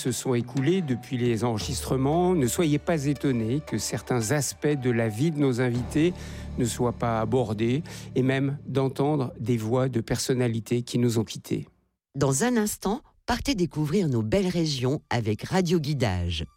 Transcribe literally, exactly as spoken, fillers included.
se sont écoulés depuis les enregistrements, ne soyez pas étonnés que certains aspects de la vie de nos invités ne soient pas abordés et même d'entendre des voix de personnalités qui nous ont quittés. Dans un instant, partez découvrir nos belles régions avec Radio Guidage.